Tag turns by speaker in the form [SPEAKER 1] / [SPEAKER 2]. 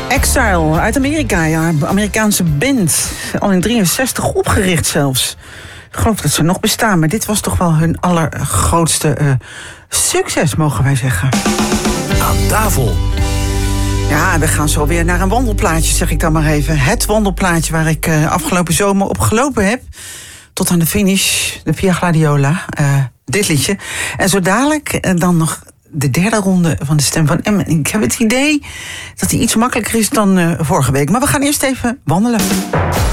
[SPEAKER 1] Exile uit Amerika, ja. Amerikaanse band. Al in 63 opgericht zelfs. Ik geloof dat ze nog bestaan, maar dit was toch wel hun allergrootste succes, mogen wij zeggen.
[SPEAKER 2] Aan tafel.
[SPEAKER 1] Ja, we gaan zo weer naar een wandelplaatje, zeg ik dan maar even. Het wandelplaatje waar ik afgelopen zomer op gelopen heb. Tot aan de finish, de Via Gladiola. Dit liedje. En zo dadelijk dan nog de derde ronde van de Stem van Emmen. Ik heb het idee dat die iets makkelijker is dan vorige week. Maar we gaan eerst even wandelen.